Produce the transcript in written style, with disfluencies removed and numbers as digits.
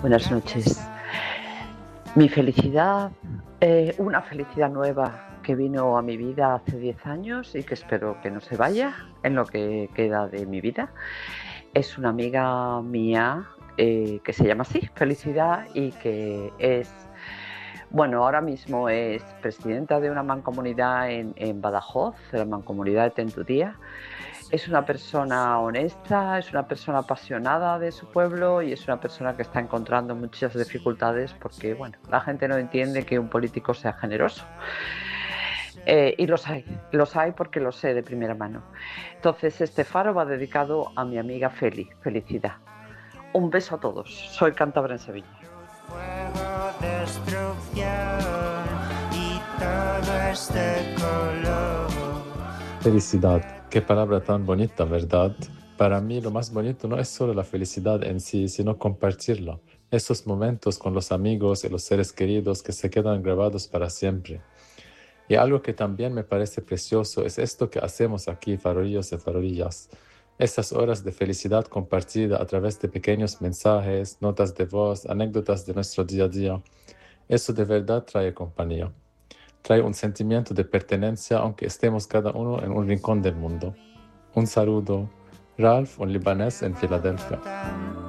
Buenas noches. Mi felicidad, una felicidad nueva que vino a mi vida hace 10 años y que espero que no se vaya en lo que queda de mi vida, es una amiga mía que se llama así, Felicidad, y que es, bueno, ahora mismo es presidenta de una mancomunidad en Badajoz, la mancomunidad de Tentudía. Es una persona honesta, es una persona apasionada de su pueblo y es una persona que está encontrando muchas dificultades porque, bueno, la gente no entiende que un político sea generoso. Y los hay porque lo sé de primera mano. Entonces, este faro va dedicado a mi amiga Felicidad. Un beso a todos. Soy cántabra en Sevilla. Fuego, destrucción y todo es de color. Felicidad, qué palabra tan bonita, ¿verdad? Para mí lo más bonito no es solo la felicidad en sí, sino compartirla. Esos momentos con los amigos y los seres queridos que se quedan grabados para siempre. Y algo que también me parece precioso es esto que hacemos aquí, farolillos y farolillas. Esas horas de felicidad compartida a través de pequeños mensajes, notas de voz, anécdotas de nuestro día a día. Eso de verdad trae compañía. Trae un sentimiento de pertenencia aunque estemos cada uno en un rincón del mundo. Un saludo. Ralph, un libanés en Filadelfia.